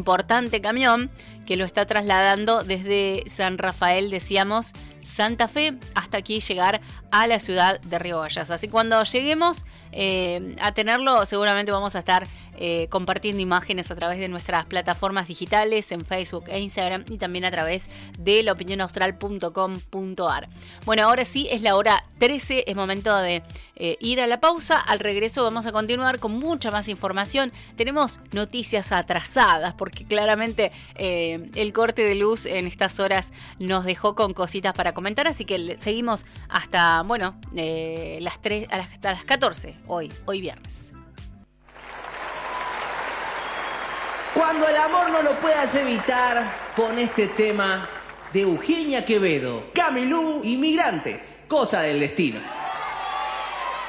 importante camión que lo está trasladando desde San Rafael, decíamos, Santa Fe, hasta aquí llegar a la ciudad de Río Gallegos. Así que cuando lleguemos a tenerlo, seguramente vamos a estar compartiendo imágenes a través de nuestras plataformas digitales en Facebook e Instagram y también a través de laopinionaustral.com.ar. Bueno, ahora sí es la hora 13, es momento de ir a la pausa. Al regreso vamos a continuar con mucha más información. Tenemos noticias atrasadas porque claramente el corte de luz en estas horas nos dejó con cositas para comentar, así que seguimos hasta, bueno, hasta las 14 hoy viernes. Cuando el amor no lo puedas evitar, pon este tema de Eugenia Quevedo, Camilú, Inmigrantes, cosa del destino.